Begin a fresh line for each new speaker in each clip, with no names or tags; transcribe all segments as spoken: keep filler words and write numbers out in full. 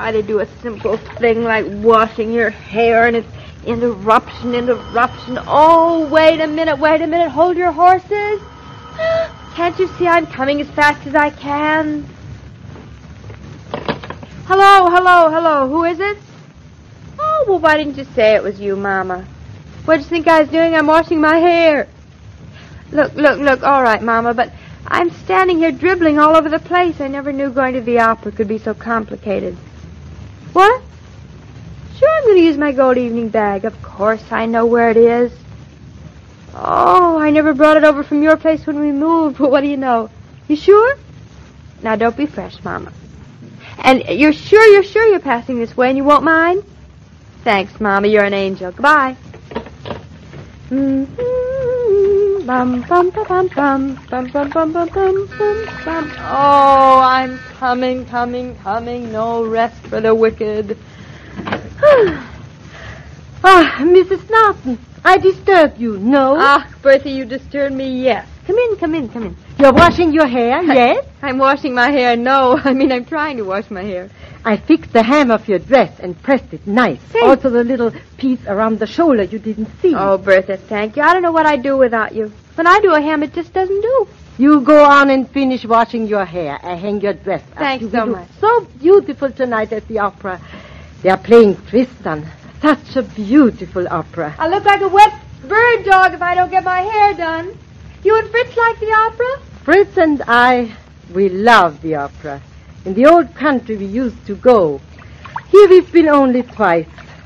try to do a simple thing like washing your hair and it's interruption, interruption. Oh, wait a minute, wait a minute. Hold your horses. Can't you see I'm coming as fast as I can? Hello, hello, hello. Who is it? Oh, well, why didn't you say it was you, Mama? What did you think I was doing? I'm washing my hair. Look, look, look. All right, Mama, but I'm standing here dribbling all over the place. I never knew going to the opera could be so complicated. What? Sure, I'm going to use my gold evening bag. Of course, I know where it is. Oh, I never brought it over from your place when we moved. But what do you know? You sure? Now, don't be fresh, Mama. And you're sure, you're sure you're passing this way and you won't mind? Thanks, Mama. You're an angel. Goodbye. Mm-hmm. Bum, bum, bum, bum, bum, bum, bum, bum, bum, bum, bum. Oh, I'm coming, coming, coming. No rest for the wicked.
Ah, Missus Norton, I disturb you, no?
Ah, Bertha, you disturbed me, yes. Come in, come in, come in.
You're washing your hair, yes?
I'm washing my hair, no. I mean, I'm trying to wash my hair.
I fixed the hem of your dress and pressed it nice.
Thanks.
Also the little piece around the shoulder you didn't see.
Oh, Bertha, thank you. I don't know what I'd do without you. When I do a hem, it just doesn't do.
You go on and finish washing your hair. I hang your dress up.
Thanks
you
so
look
much.
So beautiful tonight at the opera. They are playing Tristan. Such a beautiful opera.
I look like a wet bird dog if I don't get my hair done. You and Fritz like the opera?
Fritz and I, we love the opera. In the old country we used to go. Here we've been only twice.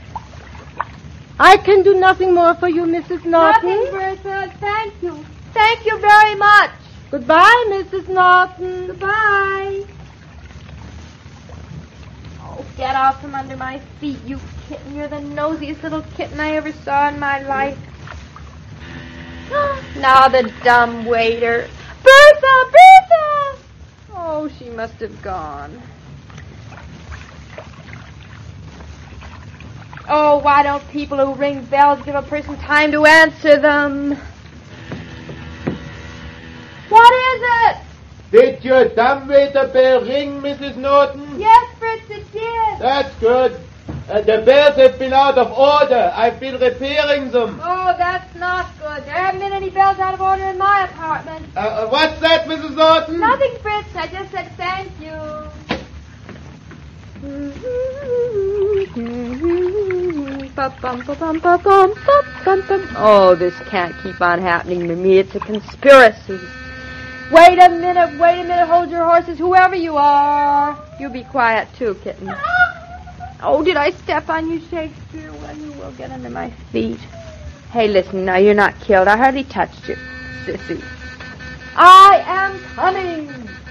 I can do nothing more for you, Missus Norton.
Nothing, Bertha. Thank you. Thank you very much.
Goodbye, Missus Norton.
Goodbye. Oh, get off from under my feet, you kitten. You're the nosiest little kitten I ever saw in my life. Now the dumb waiter. Bertha! Bertha! Oh, she must have gone. Oh, why don't people who ring bells give a person time to answer them? What is it?
Did your dumbwaiter bell ring, Missus Norton?
Yes, Fritz, it did.
That's good. Uh, the bells have been out of order. I've been repairing them.
Oh, that's not good. There haven't been any bells out of order in my apartment.
Uh, uh, what's that, Missus Norton?
Nothing, Fritz. I just said thank you. Oh, this can't keep on happening to me. It's a conspiracy. Wait a minute, wait a minute. Hold your horses, whoever you are. You be quiet, too, kitten. Oh, did I step on you, Shakespeare? Well, you will get under my feet. Hey, listen, now, you're not killed. I hardly touched you, sissy. I am coming.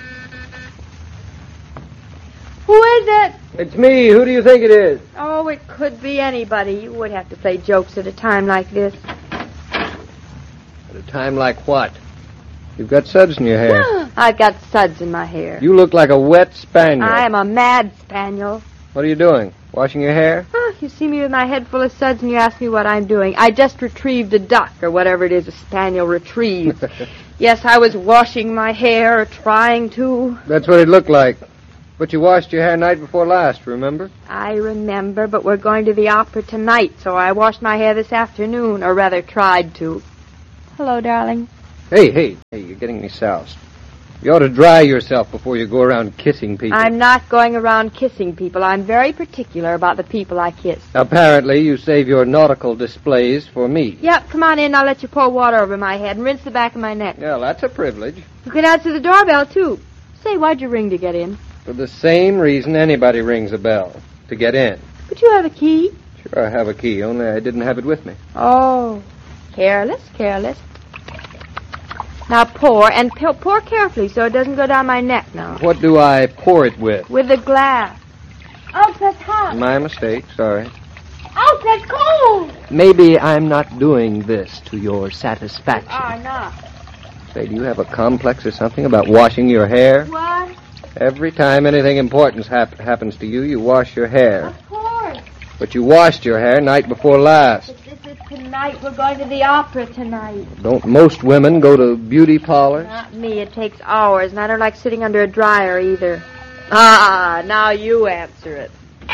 Who is it?
It's me. Who do you think it is?
Oh, it could be anybody. You would have to play jokes at a time like this.
At a time like what? You've got suds in your hair.
I've got suds in my hair.
You look like a wet spaniel.
I am a mad spaniel.
What are you doing? Washing your hair?
Oh, you see me with my head full of suds and you ask me what I'm doing. I just retrieved a duck, or whatever it is a spaniel retrieves. Yes, I was washing my hair, or trying to.
That's what it looked like. But you washed your hair night before last, remember?
I remember, but we're going to the opera tonight, so I washed my hair this afternoon, or rather tried to. Hello, darling.
Hey, hey, hey, you're getting me soused. You ought to dry yourself before you go around kissing people.
I'm not going around kissing people. I'm very particular about the people I kiss.
Apparently, you save your nautical displays for me.
Yep, come on in. I'll let you pour water over my head and rinse the back of my neck.
Well, that's a privilege.
You can answer the doorbell, too. Say, why'd you ring to get in?
For the same reason anybody rings a bell, to get in.
But you have a key.
Sure, I have a key, only I didn't have it with me.
Oh, careless, careless. Now pour, and pour carefully so it doesn't go down my neck now.
What do I pour it with?
With a glass. Oh, that's hot.
My mistake, sorry.
Oh, that's cold.
Maybe I'm not doing this to your satisfaction.
You are not.
Say, do you have a complex or something about washing your hair?
What?
Every time anything important hap- happens to you, you wash your hair.
Of course.
But you washed your hair night before last.
But this is tonight. We're going to the opera tonight.
Don't most women go to beauty parlors?
Not me. It takes hours, and I don't like sitting under a dryer either. Ah, now you answer it.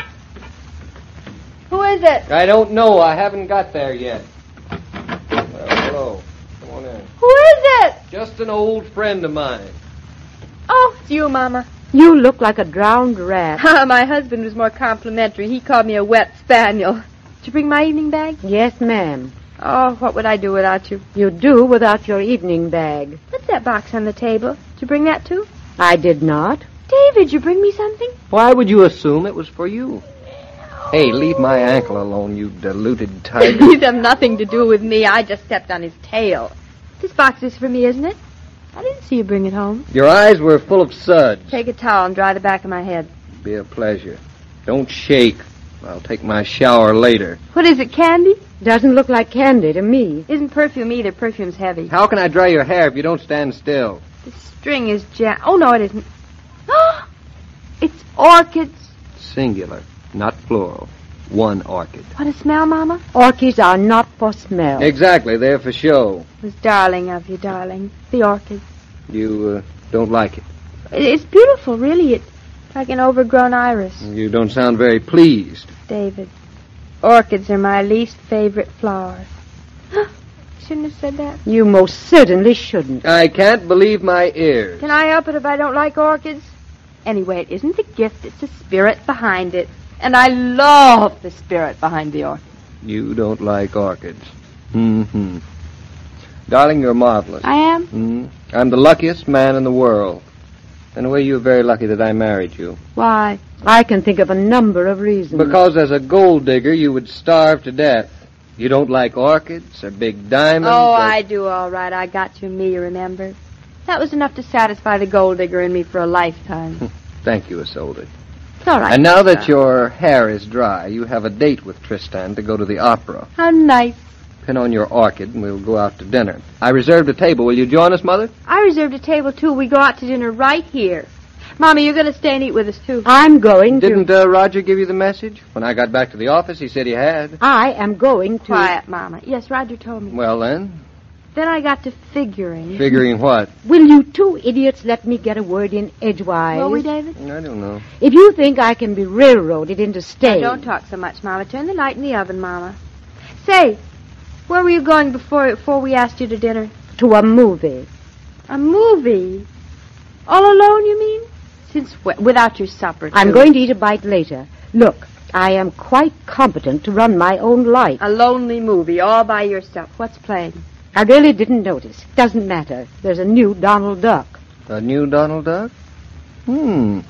Who is it?
I don't know. I haven't got there yet. Well, hello. Come on in.
Who is it?
Just an old friend of mine.
Oh, it's you, Mama.
You look like a drowned rat.
My husband was more complimentary. He called me a wet spaniel. Did you bring my evening bag?
Yes, ma'am.
Oh, what would I do without you?
You do without your evening bag.
What's that box on the table? Did you bring that too?
I did not.
David, you bring me something?
Why would you assume it was for you? Hey, leave my ankle alone, you deluded tiger.
These have nothing to do with me. I just stepped on his tail. This box is for me, isn't it? I didn't see you bring it home.
Your eyes were full of suds.
Take a towel and dry the back of my head.
Be a pleasure. Don't shake. I'll take my shower later.
What is it, candy?
Doesn't look like candy to me.
Isn't perfume either. Perfume's heavy.
How can I dry your hair if you don't stand still?
The string is jam... Oh, no, it isn't. It's orchids.
Singular, not plural. One orchid.
What a smell, Mama.
Orchids are not for smell.
Exactly, they're for show.
It was darling of you, darling. The orchids.
You uh, don't like it.
It's beautiful, really. It's like an overgrown iris.
You don't sound very pleased.
David, orchids are my least favorite flower. Shouldn't have said that.
You most certainly shouldn't.
I can't believe my ears.
Can I help it if I don't like orchids? Anyway, it isn't the gift, it's the spirit behind it. And I love the spirit behind the orchid.
You don't like orchids. Mm-hmm. Darling, you're marvelous.
I am?
Mm. I'm the luckiest man in the world. In a way, you're very lucky that I married you.
Why?
I can think of a number of reasons.
Because as a gold digger, you would starve to death. You don't like orchids or big diamonds.
Oh,
or...
I do all right. I got you and me, remember? That was enough to satisfy the gold digger in me for a lifetime.
Thank you, Isolde.
It's all right.
And now that your hair is dry, you have a date with Tristan to go to the opera.
How nice.
Pin on your orchid and we'll go out to dinner. I reserved a table. Will you join us, Mother?
I reserved a table, too. We go out to dinner right here. Mommy, you're going to stay and eat with us, too.
I'm going
Didn't
to...
uh, Roger give you the message? When I got back to the office, he said he had.
I am going to...
Quiet, Mama. Yes, Roger told me.
Well, then,
Then I got to figuring.
figuring what?
Will you two idiots let me get a word in edgewise?
Will we, David?
I don't know.
If you think I can be railroaded into
Now,
staying...
don't talk so much, Mama. Turn the light in the oven, Mama. Say, where were you going before before we asked you to dinner?
To a movie.
A movie? All alone, you mean? Since when? Without your supper, too.
I'm going to eat a bite later. Look, I am quite competent to run my own life.
A lonely movie, all by yourself. What's playing?
I really didn't notice. Doesn't matter. There's a new Donald Duck.
A new Donald Duck? Hmm.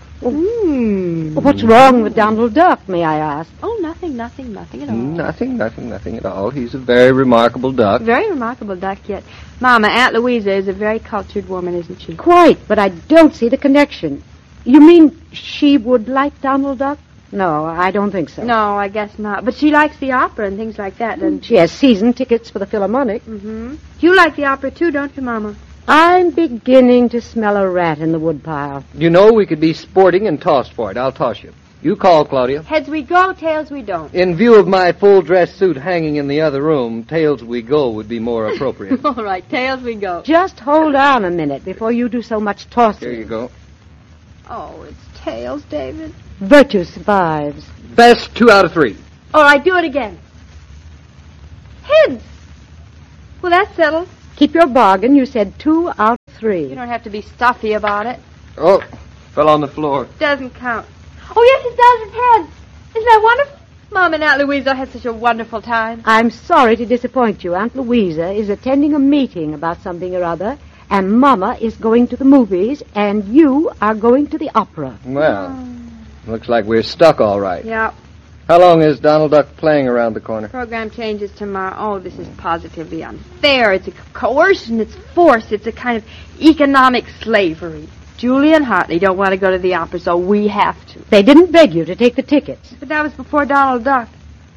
Hmm.
What's wrong with Donald Duck, may I ask?
Oh, nothing, nothing, nothing at all.
Nothing, nothing, nothing at all. He's a very remarkable duck.
Very remarkable duck, yet. Mama, Aunt Louisa is a very cultured woman, isn't she?
Quite, but I don't see the connection. You mean she would like Donald Duck? No, I don't think so.
No, I guess not. But she likes the opera and things like that, doesn't she?
She has season tickets for the Philharmonic.
Mm-hmm. You like the opera, too, don't you, Mama?
I'm beginning to smell a rat in the woodpile.
You know, we could be sporting and tossed for it. I'll toss you. You call, Claudia.
Heads we go, tails we don't.
In view of my full dress suit hanging in the other room, tails we go would be more appropriate.
All right, tails we go.
Just hold on a minute before you do so much tossing.
Here you go.
Oh, it's tails, David.
Virtue survives.
Best two out of three.
All right, do it again. Heads. Well, that's settled.
Keep your bargain. You said two out of three.
You don't have to be stuffy about it.
Oh, fell on the floor.
Doesn't count. Oh, yes, it does. It's heads. Isn't that wonderful? Mom and Aunt Louisa had such a wonderful time.
I'm sorry to disappoint you. Aunt Louisa is attending a meeting about something or other, and Mama is going to the movies, and you are going to the opera.
Well, looks like we're stuck all right.
Yeah.
How long is Donald Duck playing around the corner?
Program changes tomorrow. Oh, this is positively unfair. It's a coercion. It's force. It's a kind of economic slavery. Julie and Hartley don't want to go to the opera, so we have to.
They didn't beg you to take the tickets.
But that was before Donald Duck.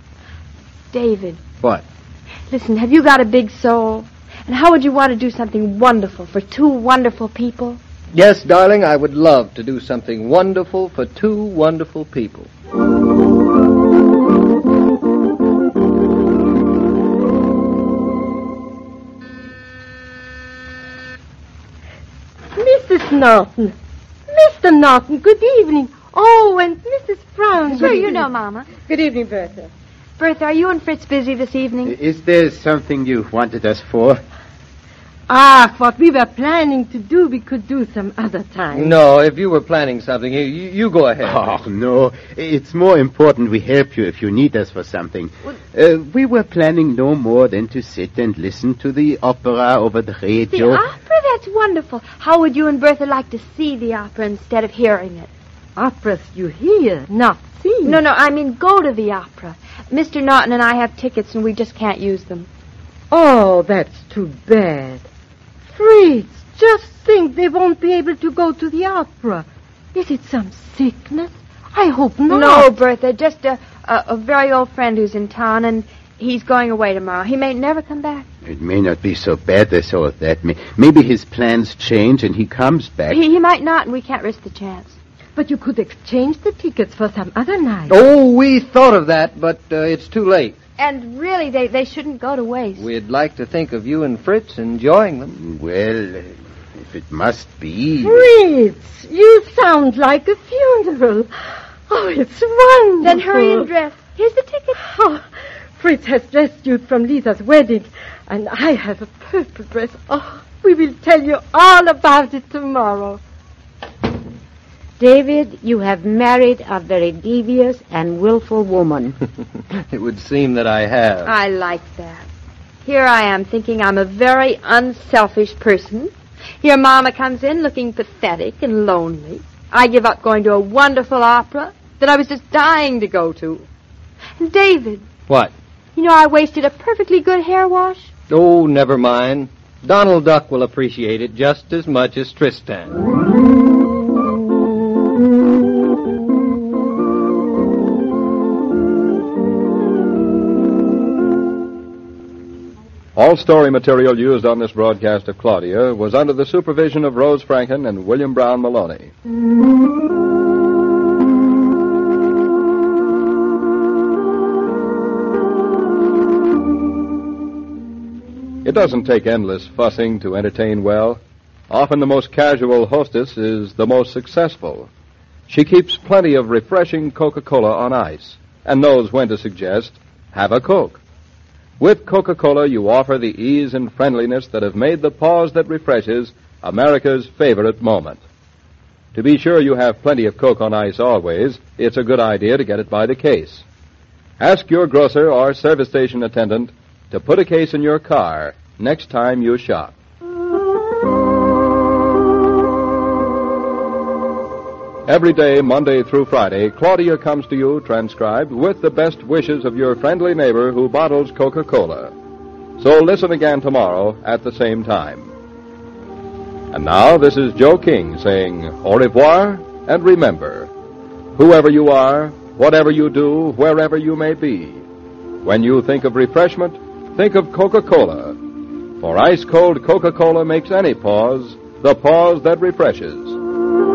David.
What?
Listen, have you got a big soul? And how would you want to do something wonderful for two wonderful people?
Yes, darling, I would love to do something wonderful for two wonderful people.
Missus Norton. Mister Norton, good evening. Oh, and Missus Brown.
Sure, you know, Mama.
Good evening, Bertha.
Bertha, are you and Fritz busy this evening?
Is there something you wanted us for?
Ah, what we were planning to do, we could do some other time.
No, if you were planning something, you, you go ahead.
Oh, no. It's more important we help you if you need us for something. Uh, we were planning no more than to sit and listen to the opera over the
The
radio.
opera? That's wonderful. How would you and Bertha like to see the opera instead of hearing it?
Operas you hear, not see.
No, no, I mean go to the opera. Mister Norton and I have tickets and we just can't use them.
Oh, that's too bad. Fritz, just think they won't be able to go to the opera. Is it some sickness? I hope not.
No, Bertha, just a, a, a very old friend who's in town, and he's going away tomorrow. He may never come back.
It may not be so bad as all of that. May- Maybe his plans change and he comes back.
He, he might not, and we can't risk the chance.
But you could exchange the tickets for some other night.
Oh, we thought of that, but uh, it's too late.
And really, they, they shouldn't go to waste.
We'd like to think of you and Fritz enjoying them.
Well, if it must be...
Fritz, you sound like a funeral. Oh, it's wonderful.
Then hurry and dress. Here's the ticket.
Oh, Fritz has dressed you from Lisa's wedding, and I have a purple dress. Oh, we will tell you all about it tomorrow.
David, you have married a very devious and willful woman.
It would seem that I have.
I like that. Here I am thinking I'm a very unselfish person. Here Mama comes in looking pathetic and lonely. I give up going to a wonderful opera that I was just dying to go to. And David,
What?
you know I wasted a perfectly good hair wash.
Oh, never mind. Donald Duck will appreciate it just as much as Tristan.
All story material used on this broadcast of Claudia was under the supervision of Rose Franken and William Brown Maloney. It doesn't take endless fussing to entertain well. Often the most casual hostess is the most successful. She keeps plenty of refreshing Coca-Cola on ice and knows when to suggest, have a Coke. With Coca-Cola, you offer the ease and friendliness that have made the pause that refreshes America's favorite moment. To be sure you have plenty of Coke on ice always, it's a good idea to get it by the case. Ask your grocer or service station attendant to put a case in your car next time you shop. Every day, Monday through Friday, Claudia comes to you transcribed with the best wishes of your friendly neighbor who bottles Coca-Cola. So listen again tomorrow at the same time. And now, this is Joe King saying au revoir, and remember, whoever you are, whatever you do, wherever you may be, when you think of refreshment, think of Coca-Cola. For ice-cold Coca-Cola makes any pause the pause that refreshes.